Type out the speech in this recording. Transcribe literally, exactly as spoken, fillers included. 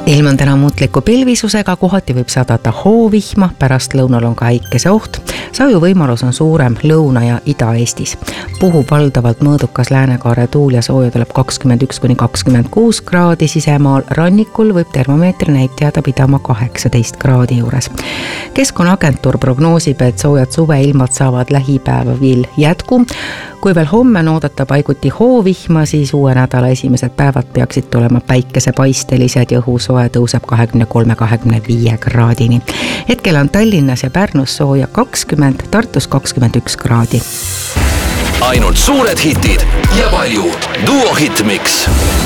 Ilm on täna muutliku pilvisusega, kohati võib sadada hoovihma, pärast lõunal on ka äikese oht. Saju võimalus on suurem Lõuna- ja Ida-Eestis. Puhub valdavalt mõõdukas läänekaare tuul ja sooja tuleb kakskümmend üks kuni kakskümmend kuus kraadi sisemaal. Rannikul võib termomeetri näitajada pidama kaheksateist kraadi juures. Keskkonnaagentuur prognoosib, et soojad suveilmad saavad lähipäeva veel jätku. Kui veel homme on oodata paiguti hoovihma, siis uue nädala esimesed päevad peaksid tulema päikesepaistelised ja õhusoe tõuseb kahekümne kolme kahekümne viie kraadini. Hetkel on Tallinnas ja Pärnus sooja kakskümmend, Tartus kakskümmend üks kraadi. Ainult suured hitid ja palju Duo Hitmix.